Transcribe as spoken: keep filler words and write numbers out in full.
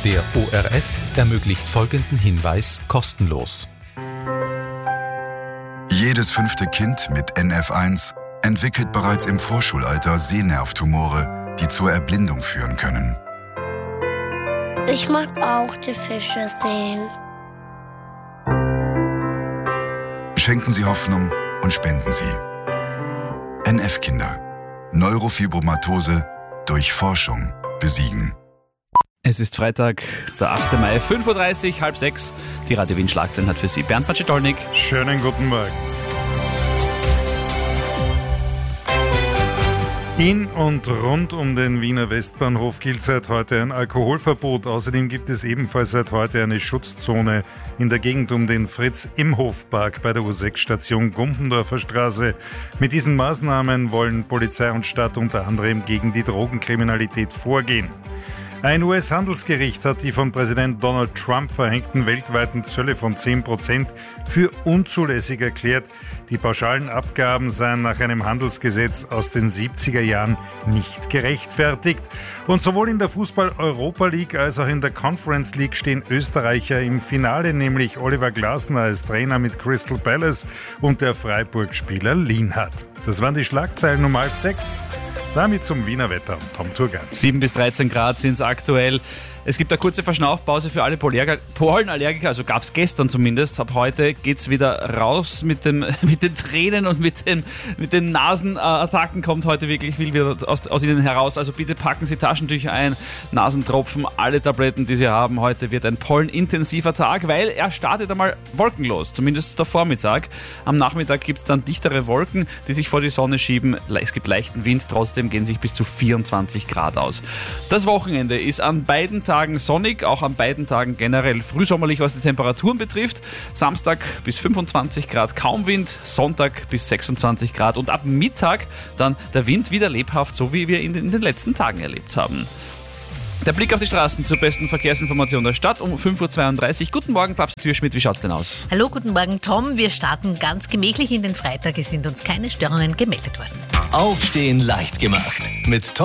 Der O R F ermöglicht folgenden Hinweis kostenlos. Jedes fünfte Kind mit N F eins entwickelt bereits im Vorschulalter Sehnervtumore, die zur Erblindung führen können. Ich mag auch die Fische sehen. Schenken Sie Hoffnung und spenden Sie. N F-Kinder. Neurofibromatose durch Forschung besiegen. Es ist Freitag, der achte Mai, fünf Uhr dreißig, halb sechs. Die Radio Wien Schlagzeilen hat für Sie Bernd Macedolnik. Schönen guten Morgen. In und rund um den Wiener Westbahnhof gilt seit heute ein Alkoholverbot. Außerdem gibt es ebenfalls seit heute eine Schutzzone in der Gegend um den Fritz-Imhoff-Park bei der U sechs Station Gumpendorfer Straße. Mit diesen Maßnahmen wollen Polizei und Stadt unter anderem gegen die Drogenkriminalität vorgehen. Ein U S-Handelsgericht hat die von Präsident Donald Trump verhängten weltweiten Zölle von zehn Prozent für unzulässig erklärt. Die pauschalen Abgaben seien nach einem Handelsgesetz aus den siebziger Jahren nicht gerechtfertigt. Und sowohl in der Fußball-Europa League als auch in der Conference League stehen Österreicher im Finale, nämlich Oliver Glasner als Trainer mit Crystal Palace und der Freiburg-Spieler Lienhardt. Das waren die Schlagzeilen um halb sechs. Damit zum Wiener Wetter und Tom Turgans. sieben bis dreizehn Grad sind es aktuell. Es gibt eine kurze Verschnaufpause für alle Pollenallergiker, also gab es gestern zumindest. Ab heute geht es wieder raus mit, dem, mit den Tränen und mit, dem, mit den Nasenattacken. Kommt heute wirklich viel wieder aus, aus ihnen heraus. Also bitte packen Sie Taschentücher ein, Nasentropfen, alle Tabletten, die Sie haben. Heute wird ein pollenintensiver Tag, weil er startet einmal wolkenlos, zumindest der Vormittag. Am Nachmittag gibt es dann dichtere Wolken, die sich vor die Sonne schieben. Es gibt leichten Wind, trotzdem gehen sich bis zu vierundzwanzig Grad aus. Das Wochenende ist an beiden Tagen sonnig, auch an beiden Tagen generell frühsommerlich, was die Temperaturen betrifft. Samstag bis fünfundzwanzig Grad, kaum Wind, Sonntag bis sechsundzwanzig Grad und ab Mittag dann der Wind wieder lebhaft, so wie wir ihn in den letzten Tagen erlebt haben. Der Blick auf die Straßen zur besten Verkehrsinformation der Stadt um fünf Uhr zweiunddreißig. Guten Morgen, Papst Türschmidt, wie schaut's denn aus? Hallo, guten Morgen, Tom. Wir starten ganz gemächlich in den Freitag. Es sind uns keine Störungen gemeldet worden. Aufstehen leicht gemacht mit Tom.